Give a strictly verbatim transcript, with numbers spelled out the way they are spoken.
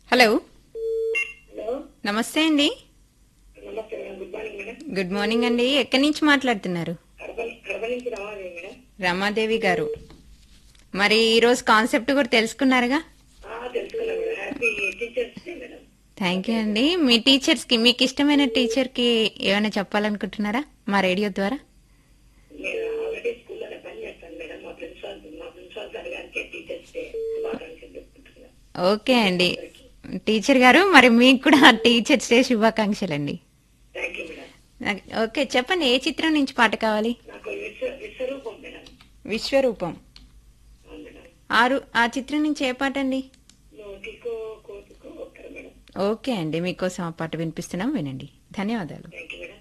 Hello hello నమస్తే అండి. నమస్తే madam. Good morning madam. Good morning అండి. ఎక్కడి నుంచి మాట్లాడుతున్నారు? కడప కడప నుంచి రావాలి మేడం. రమాదేవి గారు, మరి ఈరోజు కాన్సెప్ట్ కూడా తెలుసుకున్నారుగా? ఆ, తెలుసుకున్నాం madam. Happy teachers day madam. Thank you అండి. మీ టీచర్స్ కి, మీకు ఇష్టమైన టీచర్ కి ఏమైనా చెప్పాలనుకుంటున్నారా మా రేడియో ద్వారా? నేను ఆల్రెడీ స్కూల్లోనే పని చేస్తాను మేడం. మా ప్రిన్సిపాల్ మా ప్రిన్సిపాల్ సార్ గారికి టీచర్స్ డే శుభాకాంక్షలు చెప్పుకుంటున్నాను. ఓకే అండి టీచర్ గారు, మరి మీకు కూడా టీచర్స్ డే శుభాకాంక్షలు అండి. Thank you madam. ఓకే, చెప్పండి, ఏ చిత్రం నుంచి పాట కావాలి? నాకు విశ్వ విశ్వరూపం మేడం. విశ్వరూపం. అవును మేడం. ఆరు ఆ చిత్రం నుంచి ఏ పాట అండి? నోటికో కోటుకో ఒక్కరు మేడం. ఓకే అండి, మీకోసం ఆ పాట వినిపిస్తున్నాం, వినండి. ధన్యవాదాలు. Thank you madam.